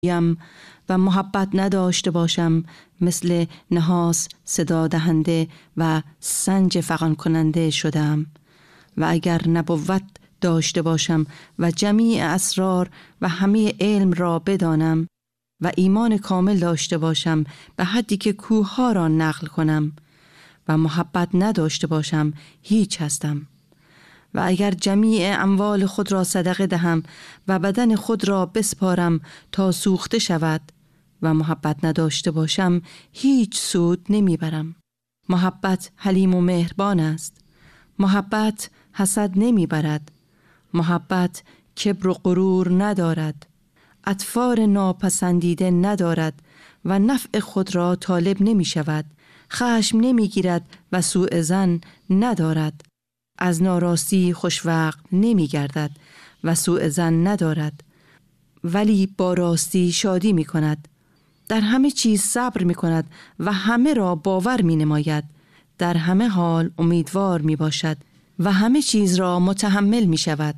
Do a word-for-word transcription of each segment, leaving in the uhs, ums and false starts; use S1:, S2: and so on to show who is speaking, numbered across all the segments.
S1: یم و محبت نداشته باشم مثل نحاس صدا دهنده و سنج فغان کننده شدم. و اگر نبوت داشته باشم و جمیع اسرار و همه علم را بدانم و ایمان کامل داشته باشم به حدی که کوه‌ها را نقل کنم و محبت نداشته باشم هیچ هستم. و اگر جمیع اموال خود را صدقه دهم و بدن خود را بسپارم تا سوخته شود و محبت نداشته باشم هیچ سود نمیبرم. محبت حلیم و مهربان است. محبت حسد نمیبرد. محبت کبر و غرور ندارد. اطفار ناپسندیده ندارد و نفع خود را طالب نمی شود. خشم نمی گیرد و سوء ظن ندارد. از ناراستی خوشوقت نمی گردد و سوء ظن ندارد، ولی با راستی شادی می کند. در همه چیز صبر می کند و همه را باور می نماید. در همه حال امیدوار می باشد و همه چیز را متحمل می شود.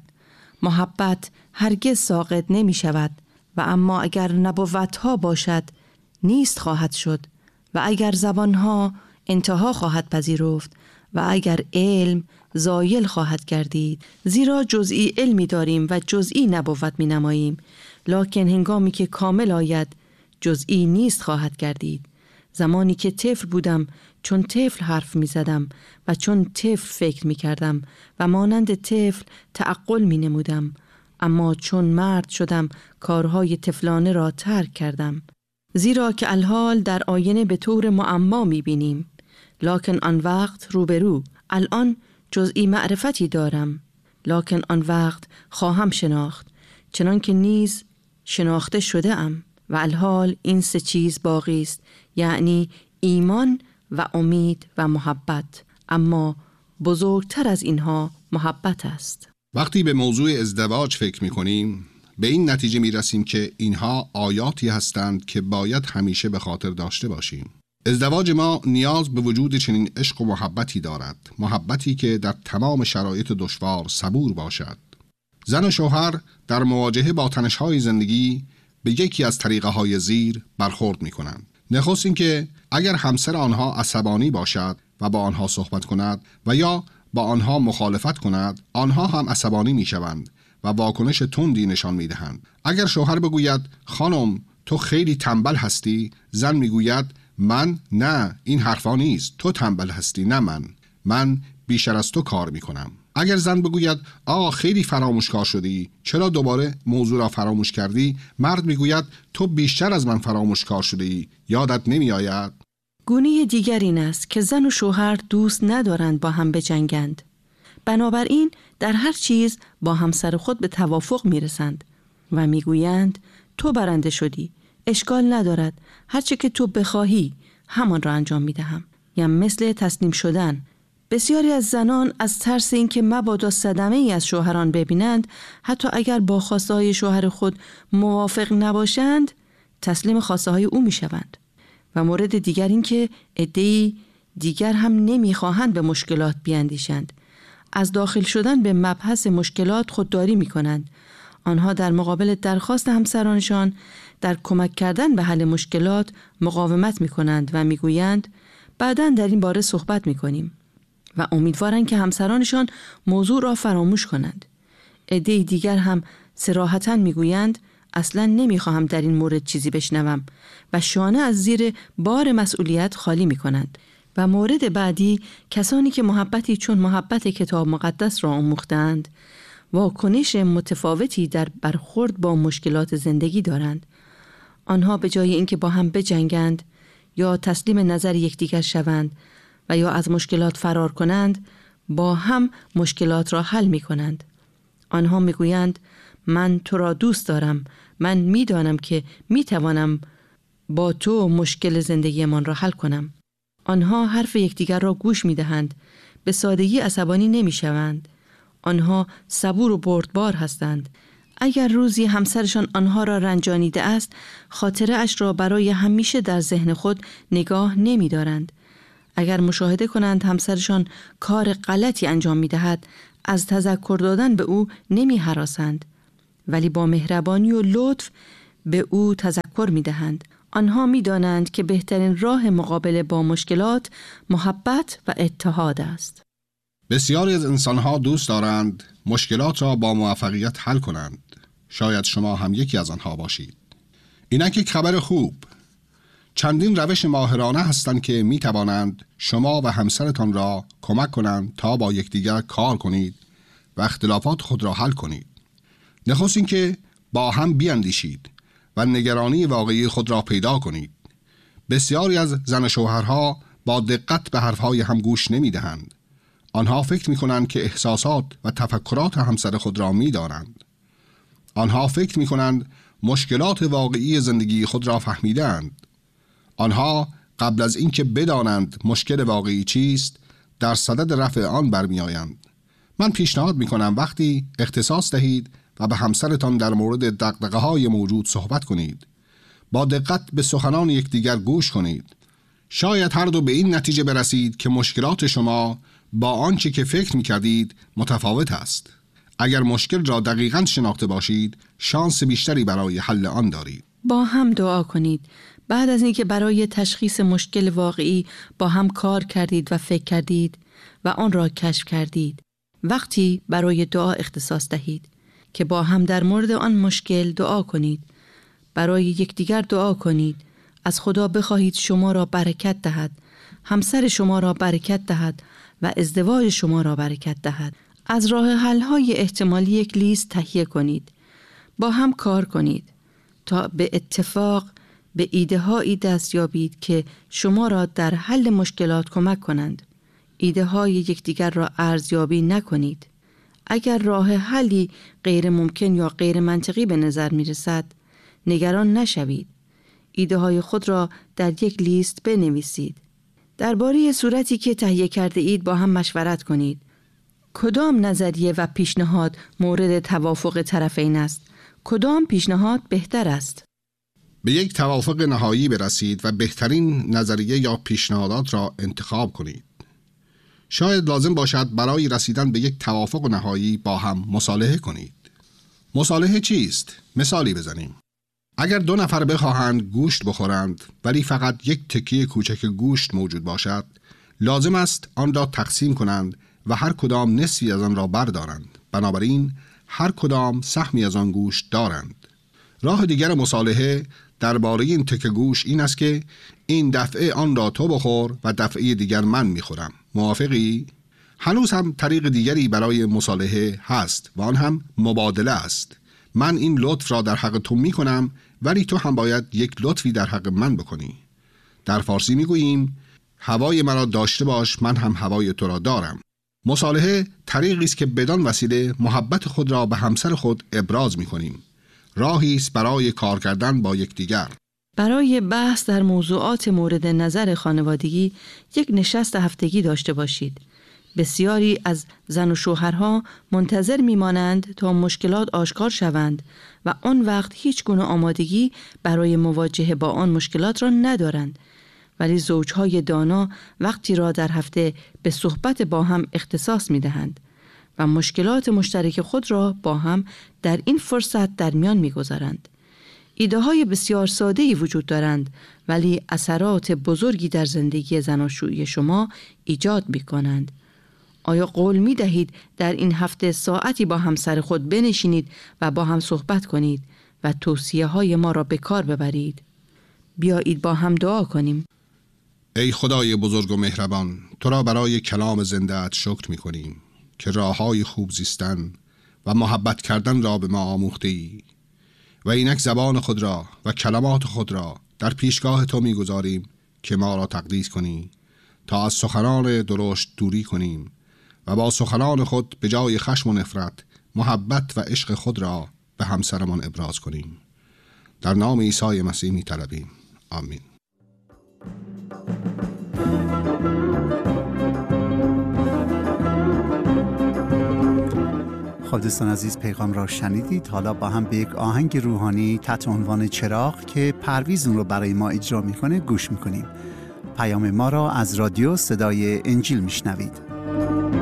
S1: محبت هرگز ساقط نمی شود و اما اگر نبوتها باشد نیست خواهد شد و اگر زبانها انتها خواهد پذیرفت و اگر علم زایل خواهد گردید. زیرا جزئی علمی داریم و جزئی نبوت می نماییم، لکن هنگامی که کامل آید جزئی نیست خواهد گردید. زمانی که طفل بودم چون طفل حرف می زدم و چون طفل فکر می کردم و مانند طفل تعقل می نمودم، اما چون مرد شدم کارهای طفلانه را ترک کردم. زیرا که الحال در آینه به طور معما می بینیم، لکن آن وقت روبرو. الان جزئی معرفتی دارم، لکن آن وقت خواهم شناخت چنان که نیز شناخته شده ام. و الحال این سه چیز باقی است، یعنی ایمان و امید و محبت، اما بزرگتر از اینها محبت است.
S2: وقتی به موضوع ازدواج فکر می کنیم به این نتیجه می رسیم که اینها آیاتی هستند که باید همیشه به خاطر داشته باشیم. ازدواج ما نیاز به وجود چنین عشق و محبتی دارد، محبتی که در تمام شرایط دشوار صبور باشد. زن و شوهر در مواجهه با تنش‌های زندگی به یکی از طریقه های زیر برخورد می کنند. نخست این که اگر همسر آنها عصبانی باشد و با آنها صحبت کند و یا با آنها مخالفت کند، آنها هم عصبانی می شوند و واکنش تندی نشان می دهند. اگر شوهر بگوید خانم تو خیلی تنبل هستی، زن می گوید من نه، این حرفا نیست، تو تنبل هستی نه من، من بیشتر از تو کار می کنم. اگر زن بگوید آقا خیلی فراموشکار شدی، چرا دوباره موضوع را فراموش کردی، مرد میگوید تو بیشتر از من فراموشکار شدی، یادت نمی آید؟
S1: گونه دیگر این است که زن و شوهر دوست ندارند با هم بجنگند. بنابراین در هر چیز با همسر خود به توافق میرسند و میگویند تو برنده شدی، اشکال ندارد، هرچه که تو بخواهی همان را انجام میدهم. یا مثل تسلیم شدن. بسیاری از زنان از ترس اینکه مبادا صدمه ای از شوهران ببینند، حتی اگر با خواسته های شوهر خود موافق نباشند، تسلیم خواسته های او می شوند. و مورد دیگر این که عده‌ای دیگر هم نمی خواهند به مشکلات بیاندیشند. از داخل شدن به مبحث مشکلات خودداری می کنند. آنها در مقابل درخواست همسرانشان در کمک کردن به حل مشکلات مقاومت می کنند و می گویند بعداً در این باره صحبت می کنیم و امیدوارند که همسرانشان موضوع را فراموش کنند. عده دیگر هم صراحتاً میگویند اصلاً نمیخواهم در این مورد چیزی بشنوم و شانه از زیر بار مسئولیت خالی میکنند. و مورد بعدی کسانی که محبتی چون محبت کتاب مقدس را آموختند، واکنش متفاوتی در برخورد با مشکلات زندگی دارند. آنها به جای اینکه با هم بجنگند یا تسلیم نظر یکدیگر شوند و یا از مشکلات فرار کنند، با هم مشکلات را حل می کنند. آنها می گویند من تو را دوست دارم، من می دانم که می توانم با تو مشکل زندگی من را حل کنم. آنها حرف یکدیگر را گوش می دهند، به سادگی عصبانی نمی شوند. آنها صبور و بردبار هستند. اگر روزی همسرشان آنها را رنجانیده است، خاطره اش را برای همیشه در ذهن خود نگاه نمی دارند. اگر مشاهده کنند همسرشان کار غلطی انجام می دهد، از تذکر دادن به او نمی هراسند، ولی با مهربانی و لطف به او تذکر می دهند. آنها می دانند که بهترین راه مقابله با مشکلات محبت و اتحاد است.
S2: بسیاری از انسانها دوست دارند مشکلات را با موفقیت حل کنند. شاید شما هم یکی از آنها باشید. اینک یک خبر خوب. چندین روش ماهرانه هستند که می توانند شما و همسرتان را کمک کنند تا با یکدیگر کار کنید و اختلافات خود را حل کنید. نخست اینکه با هم بیاندیشید و نگرانی واقعی خود را پیدا کنید. بسیاری از زن و شوهرها با دقت به حرفهای هم گوش نمی دهند. آنها فکر می کنند که احساسات و تفکرات همسر خود را می دانند. آنها فکر می کنند مشکلات واقعی زندگی خود را فهمیدند. آنها قبل از اینکه بدانند مشکل واقعی چیست، در صدد رفع آن برمی آیند. من پیشنهاد می کنم وقتی اختصاص دهید و به همسرتان در مورد دغدغه‌های موجود صحبت کنید. با دقت به سخنان یکدیگر گوش کنید. شاید هر دو به این نتیجه برسید که مشکلات شما با آنچه که فکر می کردید متفاوت است. اگر مشکل را دقیقاً شناخته باشید، شانس بیشتری برای حل آن دارید.
S1: با هم دعا کنید. بعد از اینکه برای تشخیص مشکل واقعی با هم کار کردید و فکر کردید و آن را کشف کردید، وقتی برای دعا اختصاص دهید که با هم در مورد آن مشکل دعا کنید. برای یکدیگر دعا کنید. از خدا بخواهید شما را برکت دهد، همسر شما را برکت دهد و ازدواج شما را برکت دهد. از راه حل‌های احتمالی یک لیست تهیه کنید. با هم کار کنید تا به اتفاق به ایده هایی دست یابید که شما را در حل مشکلات کمک کنند. ایده های یکدیگر را ارزیابی نکنید. اگر راه حلی غیر ممکن یا غیر منطقی به نظر می رسد، نگران نشوید. ایده های خود را در یک لیست بنویسید. درباره صورتی که تهیه کرده اید با هم مشورت کنید. کدام نظریه و پیشنهاد مورد توافق طرفین است؟ کدام پیشنهاد بهتر است؟
S2: به یک توافق نهایی برسید و بهترین نظریه یا پیشنهادات را انتخاب کنید. شاید لازم باشد برای رسیدن به یک توافق نهایی با هم مصالحه کنید. مصالحه چیست؟ مثالی بزنیم. اگر دو نفر بخواهند گوشت بخورند ولی فقط یک تکه کوچک گوشت موجود باشد، لازم است آن را تقسیم کنند و هر کدام نصفی از آن را بردارند. بنابراین هر کدام سهمی از آن گوشت دارند. راه دیگر مصالحه درباره این تکه گوشت این است که این دفعه آن را تو بخور و دفعه دیگر من میخورم. موافقی؟ هنوز هم طریق دیگری برای مصالحه هست و آن هم مبادله است. من این لطف را در حق تو میکنم ولی تو هم باید یک لطفی در حق من بکنی. در فارسی میگوییم هوای مرا داشته باش، من هم هوای تو را دارم. مصالحه طریقی است که بدان وسیله محبت خود را به همسر خود ابراز میکنیم. راهی است برای کار کردن با یکدیگر.
S1: برای بحث در موضوعات مورد نظر خانوادگی یک نشست هفتگی داشته باشید. بسیاری از زن و شوهرها منتظر میمانند تا مشکلات آشکار شوند و آن وقت هیچ گونه آمادگی برای مواجهه با آن مشکلات را ندارند. ولی زوجهای دانا وقتی را در هفته به صحبت با هم اختصاص میدهند و مشکلات مشترک خود را با هم در این فرصت در میان میگذارند. ایده های بسیار ساده‌ای وجود دارند ولی اثرات بزرگی در زندگی زناشویی شما ایجاد می کنند. آیا قول می دهید در این هفته ساعتی با همسر خود بنشینید و با هم صحبت کنید و توصیه های ما را به کار ببرید؟ بیایید با هم دعا کنیم.
S2: ای خدای بزرگ و مهربان، تو را برای کلام زنده‌ات شکر می کنیم که راه‌های خوب زیستن و محبت کردن را به ما آموخته‌ای و اینک زبان خود را و کلمات خود را در پیشگاه تو می گذاریم که ما را تقدیس کنی تا از سخنان درشت دوری کنیم و با سخنان خود به جای خشم و نفرت محبت و عشق خود را به همسرمان ابراز کنیم. در نام عیسی مسیح می طلبیم. آمین.
S3: خب دوستان عزیز، پیغام را شنیدید. حالا با هم به یک آهنگ روحانی تحت عنوان چراغ که پرویز اون رو برای ما اجرا میکنه گوش میکنیم. پیام ما را از رادیو صدای انجیل میشنوید.